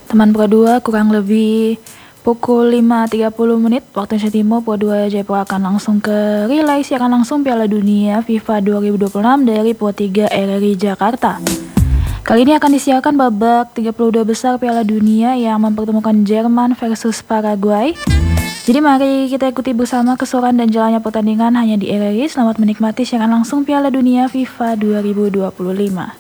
Teman Pro 2 kurang lebih pukul 5.30 menit waktu Indonesia Timur. Pro 2 Jayapura akan langsung ke relay siaran langsung Piala Dunia FIFA 2026 dari Pro 3 RRI Jakarta. Kali ini akan disiarkan babak 32 besar Piala Dunia yang mempertemukan Jerman versus Paraguay. Jadi mari kita ikuti bersama keseruan dan jalannya pertandingan hanya di RRI. Selamat menikmati siaran langsung Piala Dunia FIFA 2025.